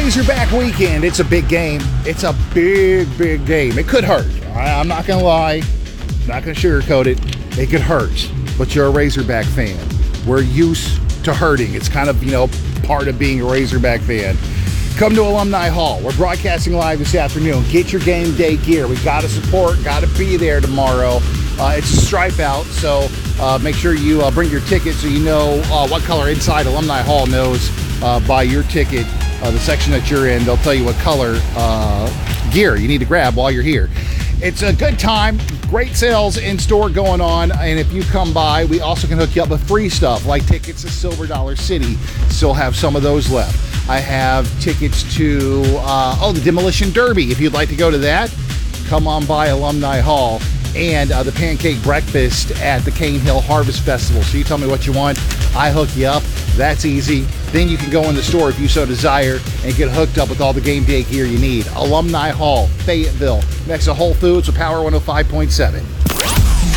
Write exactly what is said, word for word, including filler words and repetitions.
Razorback weekend. It's a big game. It's a big, big game. It could hurt. I, I'm not going to lie. I'm not going to sugarcoat it. It could hurt. But you're a Razorback fan. We're used to hurting. It's kind of, you know, part of being a Razorback fan. Come to Alumni Hall. We're broadcasting live this afternoon. Get your game day gear. We got to support, got to be there tomorrow. Uh, it's a stripe out, so uh, make sure you uh, bring your ticket so you know uh, what color inside Alumni Hall knows uh, by your ticket, uh, the section that you're in. They'll tell you what color uh, gear you need to grab while you're here. It's a good time. Great sales in store going on, and if you come by, we also can hook you up with free stuff like tickets to Silver Dollar City. Still have some of those left. I have tickets to, uh, oh, the Demolition Derby. If you'd like to go to that, come on by Alumni Hall. And uh, the Pancake Breakfast at the Cane Hill Harvest Festival. So you tell me what you want, I hook you up. That's easy. Then you can go in the store if you so desire and get hooked up with all the game day gear you need. Alumni Hall, Fayetteville, next to Whole Foods with Power one oh five point seven.